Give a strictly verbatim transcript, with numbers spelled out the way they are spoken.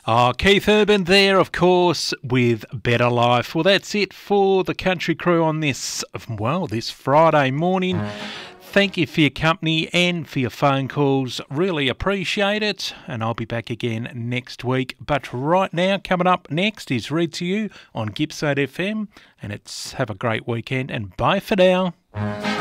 Oh, Keith Urban there, of course, with Better Life. Well, that's it for the Country Crew on this, well, this Friday morning. Thank you for your company and for your phone calls. Really appreciate it. And I'll be back again next week. But right now, coming up next is Read to You on Gippsland F M. And it's have a great weekend and bye for now.